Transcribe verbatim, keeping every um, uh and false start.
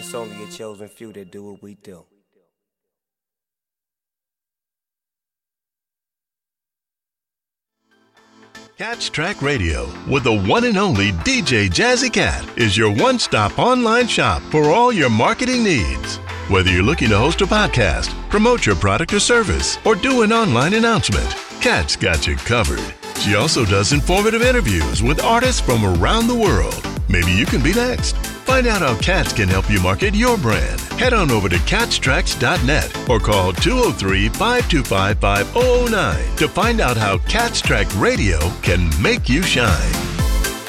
It's only a chosen few that do what we do. Catch Track Radio with the one and only D J Jazzy Cat is your one-stop online shop for all your marketing needs. Whether you're looking to host a podcast, promote your product or service, or do an online announcement, Cat's got you covered. She also does informative interviews with artists from around the world. Maybe you can be next. Find out how Cats can help you market your brand. Head on over to cats tracks dot net or call two oh three, five two five, five oh oh nine to find out how Cats Track Radio can make you shine.